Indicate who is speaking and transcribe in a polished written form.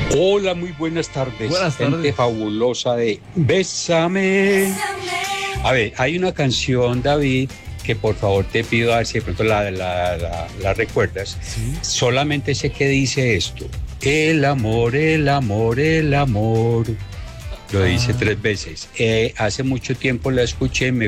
Speaker 1: Hola, muy buenas tardes.
Speaker 2: Buenas tardes.
Speaker 1: Gente fabulosa de Bésame. A ver, hay una canción, David, que por favor te pido a ver si de pronto la recuerdas.
Speaker 2: ¿Sí?
Speaker 1: Solamente sé que dice esto. El amor, el amor, el amor. Lo dice 3 veces. Hace mucho tiempo la escuché, me